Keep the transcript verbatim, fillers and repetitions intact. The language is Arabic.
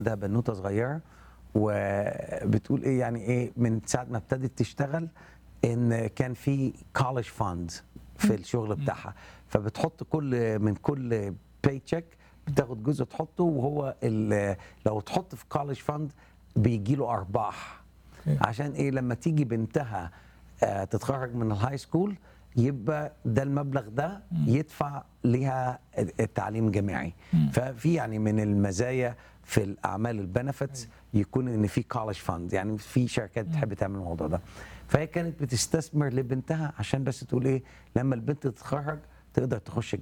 ده بنوته صغيره وبتقول ايه يعني ايه من ساعه ما ابتدت تشتغل ان كان في كولج فاند في الشغل بتاعها، فبتحط كل من كل باي تشيك بتاخد جزء تحطه، وهو ال- لو تحط في كولج فاند بيجي له ارباح. أوكي. عشان ايه؟ لما تيجي بنتها آه، تتخرج من الهاي سكول يبقى ده المبلغ ده يدفع ليها التعليم الجامعي. ففي يعني من المزايا في الاعمال البنفتس يكون ان في كولج فاند، يعني في شركات بتحب تعمل الموضوع ده. فهي كانت بتستثمر لبنتها عشان بس تقول ايه، لما البنت تتخرج تقدر تخش